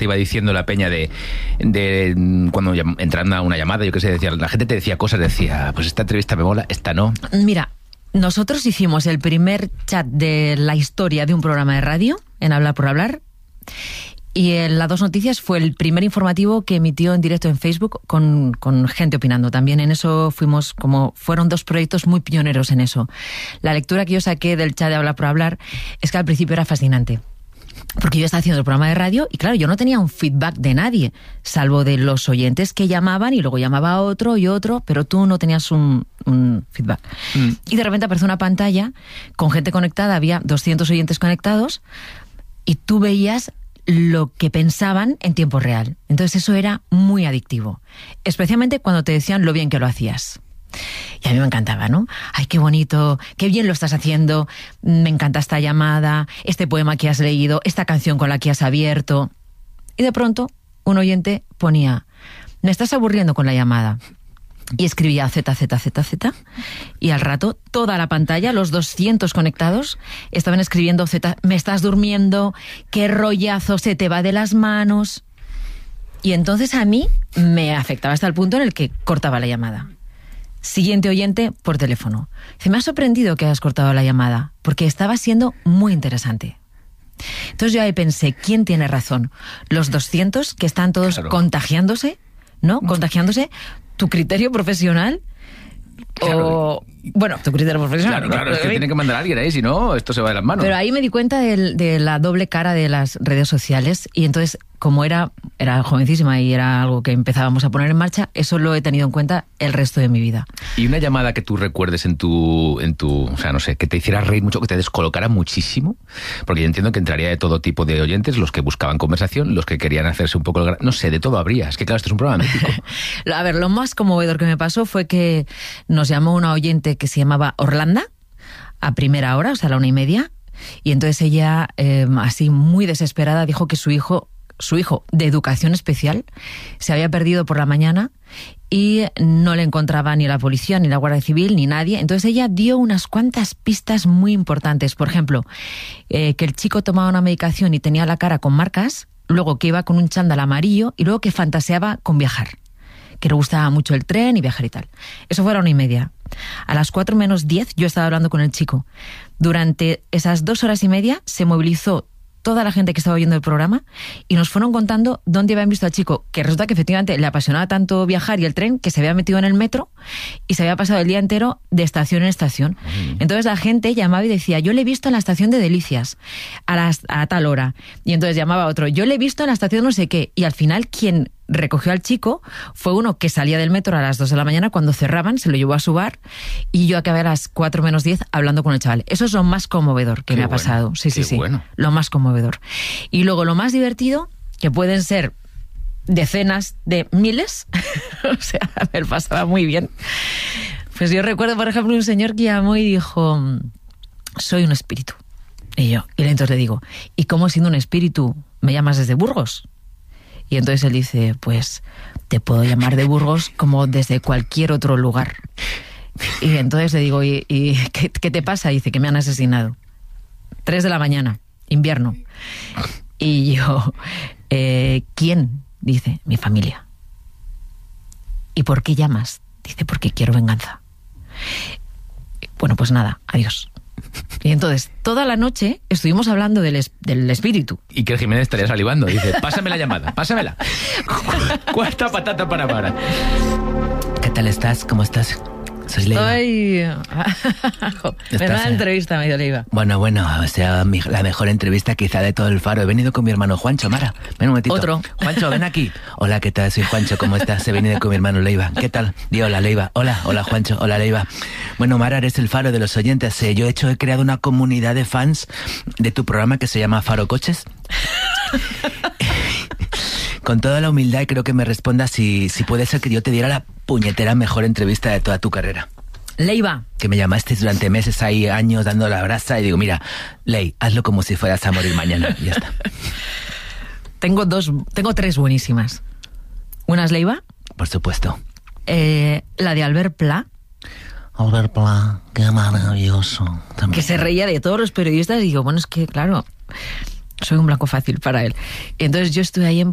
te iba diciendo la peña de cuando entraba una llamada, yo qué sé, decía, la gente te decía cosas, decía, pues esta entrevista me mola, esta no. Mira, nosotros hicimos el primer chat de la historia de un programa de radio, en Hablar por Hablar, y en La Dos Noticias fue el primer informativo que emitió en directo en Facebook con gente opinando. También en eso fueron 2 proyectos muy pioneros en eso. La lectura que yo saqué del chat de Hablar por Hablar es que al principio era fascinante. Porque yo estaba haciendo el programa de radio y claro, yo no tenía un feedback de nadie, salvo de los oyentes que llamaban y luego llamaba a otro y otro, pero tú no tenías un feedback. Y de repente apareció una pantalla con gente conectada, había 200 oyentes conectados y tú veías lo que pensaban en tiempo real. Entonces eso era muy adictivo, especialmente cuando te decían lo bien que lo hacías. Y a mí me encantaba, ¿no? Ay, qué bonito, qué bien lo estás haciendo, me encanta esta llamada, este poema que has leído, esta canción con la que has abierto. Y de pronto un oyente ponía, me estás aburriendo con la llamada. Y escribía ZZZZ y al rato toda la pantalla, los 200 conectados, estaban escribiendo Z, me estás durmiendo, qué rollazo, se te va de las manos. Y entonces a mí me afectaba hasta el punto en el que cortaba la llamada. Siguiente oyente por teléfono. Se me ha sorprendido que hayas cortado la llamada, porque estaba siendo muy interesante. Entonces yo ahí pensé, ¿quién tiene razón? ¿Los 200 que están todos contagiándose? ¿No? Contagiándose. ¿Tu criterio profesional? Claro. Bueno, tu criterio profesional. Claro, es que tiene que mandar a alguien ahí, si no, esto se va de las manos. Pero ahí me di cuenta de la doble cara de las redes sociales y entonces, como era jovencísima y era algo que empezábamos a poner en marcha, eso lo he tenido en cuenta el resto de mi vida. Y una llamada que tú recuerdes en tu, o sea, no sé, que te hiciera reír mucho, que te descolocara muchísimo, porque yo entiendo que entraría de todo tipo de oyentes, los que buscaban conversación, los que querían hacerse un poco, no sé, de todo habría. Es que claro, esto es un programa mítico. A ver, lo más conmovedor que me pasó fue que nos llamó una oyente que se llamaba Orlanda a primera hora, o sea, a la 1:30, y entonces ella, así muy desesperada, dijo que su hijo de educación especial se había perdido por la mañana y no le encontraba ni la policía, ni la Guardia Civil, ni nadie. Entonces ella dio unas cuantas pistas muy importantes. Por ejemplo, que el chico tomaba una medicación y tenía la cara con marcas, luego que iba con un chándal amarillo y luego que fantaseaba con viajar, que le gustaba mucho el tren y viajar y tal. Eso fue a la 1:30. A las 4 menos 10 yo estaba hablando con el chico. Durante esas 2 horas y media se movilizó toda la gente que estaba oyendo el programa y nos fueron contando dónde habían visto al chico, que resulta que efectivamente le apasionaba tanto viajar y el tren que se había metido en el metro y se había pasado el día entero de estación en estación. Entonces la gente llamaba y decía, yo le he visto en la estación de Delicias a tal hora. Y entonces llamaba a otro, yo le he visto en la estación no sé qué. Y al final quien recogió al chico fue uno que salía del metro a las 2 de la mañana cuando cerraban, se lo llevó a su bar y yo acabé a las 4 menos 10 hablando con el chaval. Eso es lo más conmovedor que me ha pasado. Sí. Bueno. Lo más conmovedor. Y luego lo más divertido, que pueden ser decenas de miles, o sea, me pasaba muy bien. Pues yo recuerdo, por ejemplo, un señor que llamó y dijo, soy un espíritu. Y entonces le digo, ¿y cómo siendo un espíritu me llamas desde Burgos? Y entonces él dice, pues te puedo llamar de Burgos como desde cualquier otro lugar. Y entonces le digo, ¿y qué te pasa? Y dice, que me han asesinado. 3 de la mañana, invierno. Y yo, ¿quién? Dice, mi familia. ¿Y por qué llamas? Dice, porque quiero venganza. Bueno, pues nada, adiós. Y entonces, toda la noche estuvimos hablando del espíritu. Y que el Jiménez estaría salivando. Dice, pásame la llamada, pásamela. Cuarta patata para. ¿Qué tal estás? ¿Cómo estás? Soy Leiva. Ay, menuda entrevista me dio Leiva. Bueno, o sea, la mejor entrevista quizá de todo el Faro. He venido con mi hermano Juancho, Mara. Ven un momentito. Otro. Juancho, ven aquí. Hola, ¿qué tal? Soy Juancho, ¿cómo estás? He venido con mi hermano Leiva. ¿Qué tal? Di hola, Leiva. Hola, Juancho. Hola, Leiva. Bueno, Mara, eres el Faro de los oyentes. Yo he creado una comunidad de fans de tu programa que se llama Faro Coches. Con toda la humildad, creo que me respondas si puede ser que yo te diera la puñetera mejor entrevista de toda tu carrera. Leiva. Que me llamaste durante meses, ahí años, dando la brasa y digo, mira, Ley, hazlo como si fueras a morir mañana. Y ya está. Tengo 3 buenísimas. Una es Leiva. Por supuesto. La de Albert Pla. Albert Pla, qué maravilloso. También. Que se reía de todos los periodistas y digo, bueno, es que claro, soy un blanco fácil para él. Entonces yo estuve ahí en